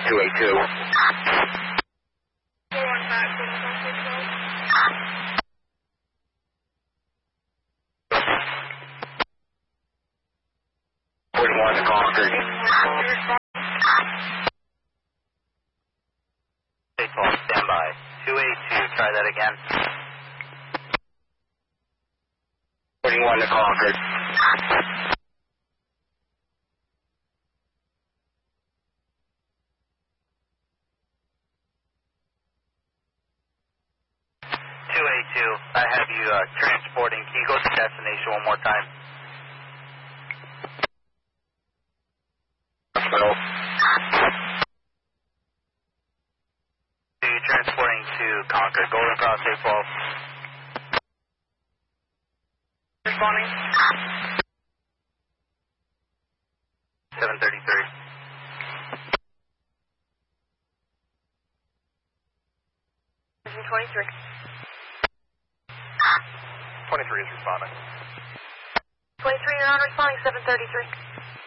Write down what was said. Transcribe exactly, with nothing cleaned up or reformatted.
two eight two. forty-one to Concord. twelve, stand by. two eight two, try that again. forty-one to Concord. two eight two, I have you uh, transporting. Can you go to destination one more time? Hospital. You transporting to Concord. Golden Cross eight twelve. Responding. seven thirty-three. twenty-three. twenty-three is responding. twenty-three, you're on responding, seven thirty-three.